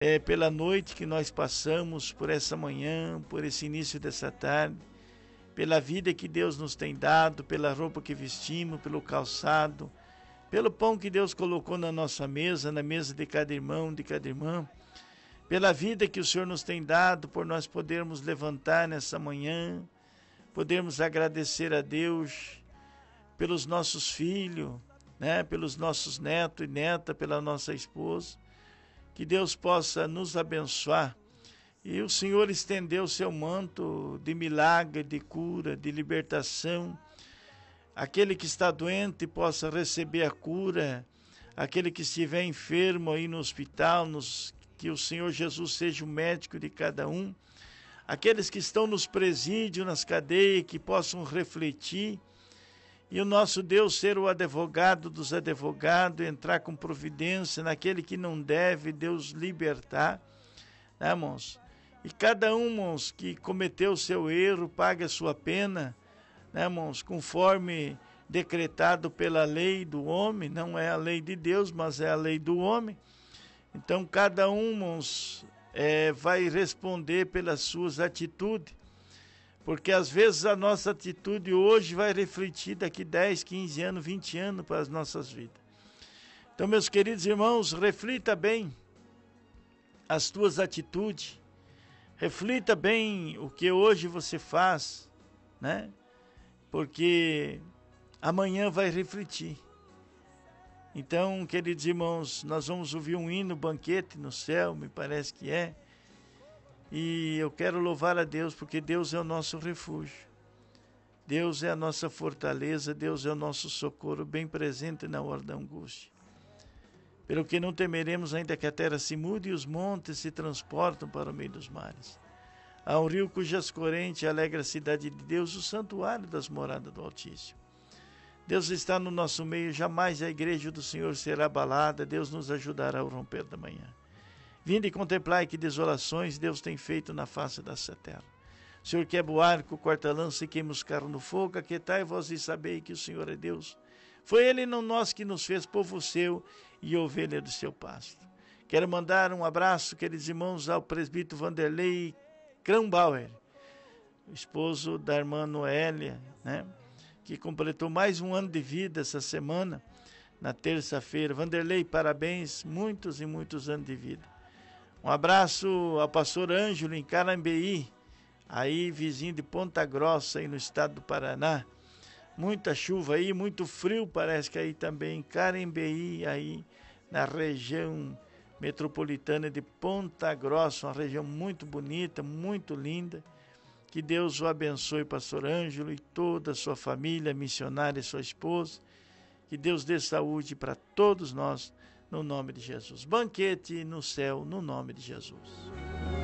pela noite que nós passamos, por essa manhã, por esse início dessa tarde, pela vida que Deus nos tem dado, pela roupa que vestimos, pelo calçado, pelo pão que Deus colocou na nossa mesa, na mesa de cada irmão, de cada irmã, pela vida que o Senhor nos tem dado, por nós podermos levantar nessa manhã, podermos agradecer a Deus pelos nossos filhos, né, pelos nossos netos e neta, pela nossa esposa. Que Deus possa nos abençoar e o Senhor estendeu o seu manto de milagre, de cura, de libertação. Aquele que está doente possa receber a cura, aquele que estiver enfermo aí no hospital, que o Senhor Jesus seja o médico de cada um. Aqueles que estão nos presídios, nas cadeias, que possam refletir. E o nosso Deus ser o advogado dos advogados, entrar com providência naquele que não deve, Deus libertar, né, irmãos? E cada um, irmãos, que cometeu o seu erro, pague a sua pena, né, irmãos? Conforme decretado pela lei do homem, não é a lei de Deus, mas é a lei do homem. Então cada um, irmãos, vai responder pelas suas atitudes. Porque às vezes a nossa atitude hoje vai refletir daqui 10, 15 anos, 20 anos para as nossas vidas. Então, meus queridos irmãos, reflita bem as tuas atitudes. Reflita bem o que hoje você faz, né? Porque amanhã vai refletir. Então, queridos irmãos, nós vamos ouvir um hino, banquete no céu, me parece que é. E eu quero louvar a Deus, porque Deus é o nosso refúgio. Deus é a nossa fortaleza, Deus é o nosso socorro bem presente na hora da angústia. Pelo que não temeremos ainda que a terra se mude e os montes se transportam para o meio dos mares. Há um rio cujas correntes alegra a cidade de Deus, o santuário das moradas do Altíssimo. Deus está no nosso meio, jamais a igreja do Senhor será abalada, Deus nos ajudará ao romper da manhã. Vinde e contemplai que desolações Deus tem feito na face dessa terra. O Senhor quebra o arco, corta a lança e queima os carros no fogo. Aquietai vós e sabei que o Senhor é Deus. Foi Ele, não nós, que nos fez povo seu e ovelha do seu pasto. Quero mandar um abraço, queridos irmãos, ao presbítero Vanderlei Kranbauer, esposo da irmã Noélia, né, que completou mais um ano de vida essa semana, na terça-feira. Vanderlei, parabéns, muitos e muitos anos de vida. Um abraço ao pastor Ângelo em Carambeí, aí vizinho de Ponta Grossa, aí no estado do Paraná. Muita chuva aí, muito frio parece que aí também, em Carambeí, aí na região metropolitana de Ponta Grossa, uma região muito bonita, muito linda. Que Deus o abençoe, pastor Ângelo, e toda a sua família, missionária e sua esposa. Que Deus dê saúde para todos nós, no nome de Jesus. Banquete no céu, no nome de Jesus.